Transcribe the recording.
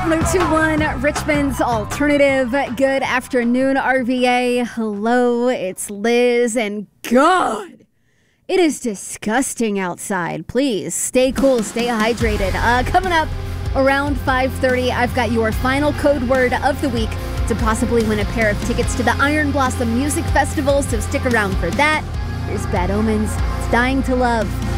1021 Richmond's Alternative. Good afternoon, RVA. Hello, it's Liz, and God, it is disgusting outside. Please stay cool, stay hydrated. Coming up around 5:30, I've got your final code word of the week to possibly win a pair of tickets to the Iron Blossom Music Festival, so stick around for that. Here's Bad Omens. It's Dying to Love.